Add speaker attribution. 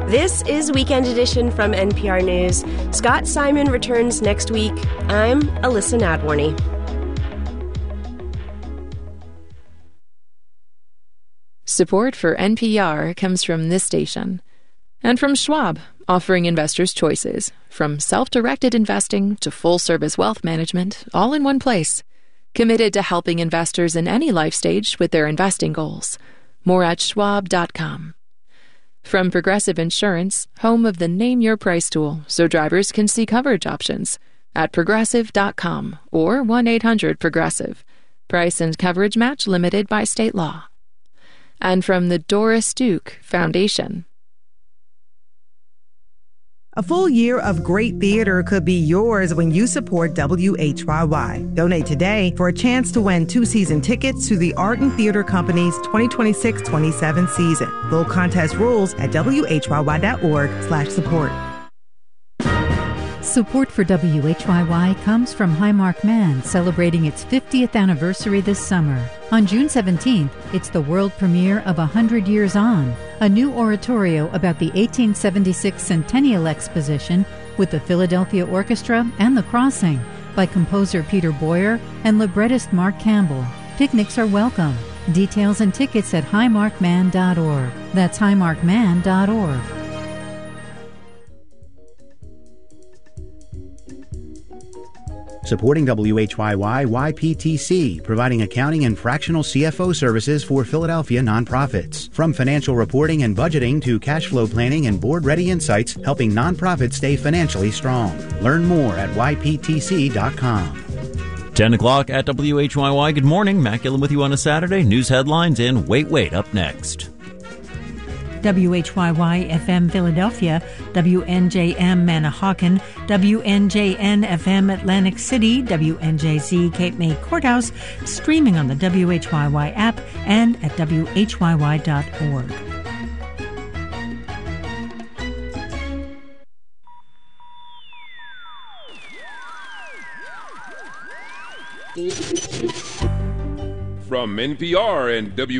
Speaker 1: This is Weekend Edition from NPR News. Scott Simon returns next week. I'm Alyssa Nadworny.
Speaker 2: Support for NPR comes from this station and from Schwab, offering investors choices from self-directed investing to full-service wealth management, all in one place. Committed to helping investors in any life stage with their investing goals. More at schwab.com. From Progressive Insurance, home of the Name Your Price tool, so drivers can see coverage options at progressive.com or 1-800-PROGRESSIVE. Price and coverage match limited by state law. And from the Doris Duke Foundation.
Speaker 3: A full year of great theater could be yours when you support WHYY. Donate today for a chance to win 2 season tickets to the Art and Theater Company's 2026-27 season. Full contest rules at whyy.org/support.
Speaker 4: Support for WHYY comes from Highmark Man, celebrating its 50th anniversary this summer. On June 17th, it's the world premiere of 100 Years On, a new oratorio about the 1876 Centennial Exposition with the Philadelphia Orchestra and The Crossing by composer Peter Boyer and librettist Mark Campbell. Picnics are welcome. Details and tickets at highmarkman.org. That's highmarkman.org.
Speaker 5: Supporting WHYY YPTC, providing accounting and fractional CFO services for Philadelphia nonprofits. From financial reporting and budgeting to cash flow planning and board-ready insights, helping nonprofits stay financially strong. Learn more at yptc.com.
Speaker 6: 10 o'clock at WHYY. Good morning. Matt Gillen with you on a Saturday. News headlines and Wait up next.
Speaker 7: WHYY FM Philadelphia, WNJM Manahawkin, WNJN FM Atlantic City, WNJZ Cape May Courthouse, streaming on the WHYY app and at WHYY.org.
Speaker 8: From NPR and